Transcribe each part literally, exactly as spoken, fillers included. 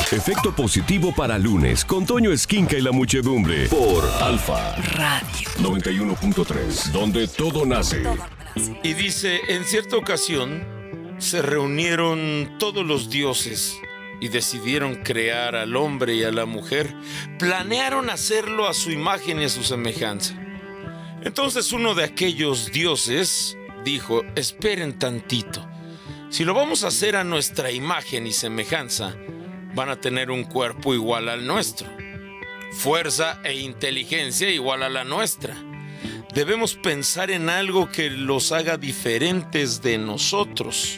Efecto positivo para lunes con Toño Esquinca y la muchedumbre por Alfa Radio noventa y uno punto tres, donde todo nace. Y dice, en cierta ocasión se reunieron todos los dioses y decidieron crear al hombre y a la mujer. Planearon hacerlo a su imagen y a su semejanza. Entonces uno de aquellos dioses dijo, esperen tantito. Si lo vamos a hacer a nuestra imagen y semejanza, van a tener un cuerpo igual al nuestro, fuerza e inteligencia igual a la nuestra. Debemos pensar en algo que los haga diferentes de nosotros.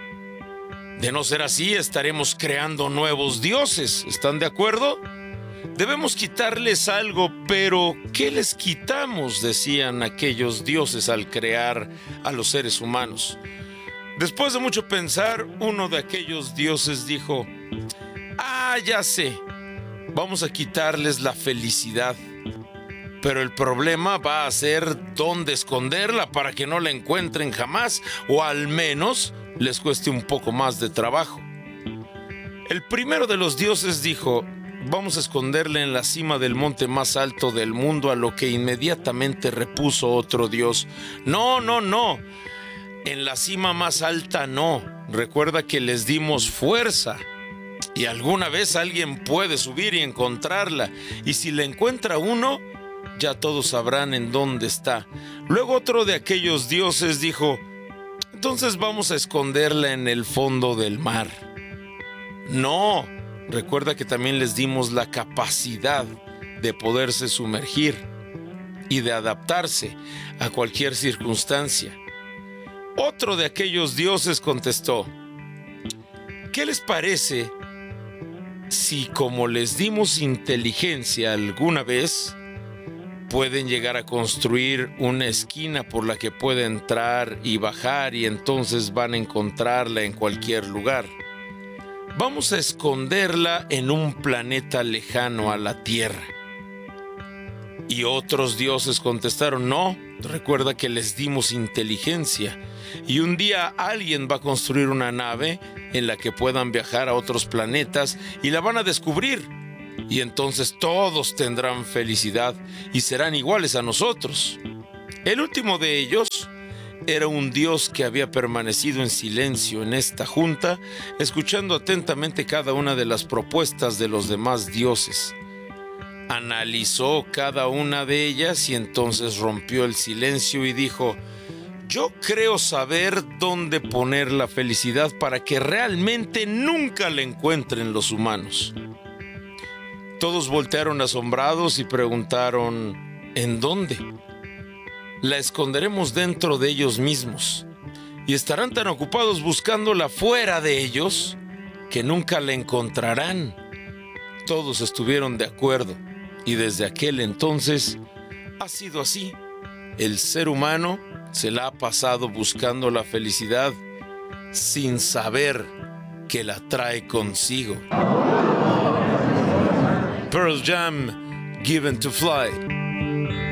De no ser así, estaremos creando nuevos dioses. ¿Están de acuerdo? Debemos quitarles algo, pero ¿qué les quitamos?, decían aquellos dioses al crear a los seres humanos. Después de mucho pensar, uno de aquellos dioses dijo, ah, ya sé, vamos a quitarles la felicidad. Pero el problema va a ser dónde esconderla para que no la encuentren jamás, o al menos les cueste un poco más de trabajo. El primero de los dioses dijo, vamos a esconderla en la cima del monte más alto del mundo, a lo que inmediatamente repuso otro dios, no, no, no, en la cima más alta no, recuerda que les dimos fuerza. Y alguna vez alguien puede subir y encontrarla, y si la encuentra uno, ya todos sabrán en dónde está. Luego otro de aquellos dioses dijo, entonces vamos a esconderla en el fondo del mar. No, recuerda que también les dimos la capacidad de poderse sumergir y de adaptarse a cualquier circunstancia. Otro de aquellos dioses contestó, ¿qué les parece si, como les dimos inteligencia alguna vez, pueden llegar a construir una esquina por la que pueda entrar y bajar, y entonces van a encontrarla en cualquier lugar? Vamos a esconderla en un planeta lejano a la Tierra. Y otros dioses contestaron, no, recuerda que les dimos inteligencia, y un día alguien va a construir una nave en la que puedan viajar a otros planetas y la van a descubrir. Y entonces todos tendrán felicidad y serán iguales a nosotros. El último de ellos era un dios que había permanecido en silencio en esta junta, escuchando atentamente cada una de las propuestas de los demás dioses. Analizó cada una de ellas y entonces rompió el silencio y dijo, yo creo saber dónde poner la felicidad para que realmente nunca la encuentren los humanos. Todos voltearon asombrados y preguntaron, ¿en dónde? La esconderemos dentro de ellos mismos, y estarán tan ocupados buscándola fuera de ellos que nunca la encontrarán. Todos estuvieron de acuerdo, y desde aquel entonces ha sido así. El ser humano se la ha pasado buscando la felicidad sin saber que la trae consigo. Pearl Jam, Given to Fly.